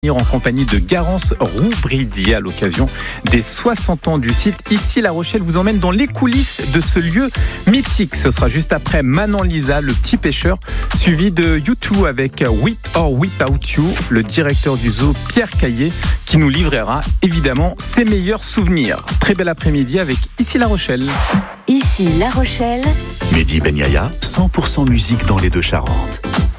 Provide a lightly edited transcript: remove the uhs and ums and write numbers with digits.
En compagnie de Garance Roubridy à l'occasion des 60 ans du site. Ici, La Rochelle vous emmène dans les coulisses de ce lieu mythique. Ce sera juste après Manon Lisa, le petit pêcheur, suivi de U2 avec With or Without You, le directeur du zoo Pierre Caillé, qui nous livrera évidemment ses meilleurs souvenirs. Très bel après-midi avec Ici La Rochelle. Ici La Rochelle. Mehdi Ben Yahya, 100% musique dans les Deux-Charentes.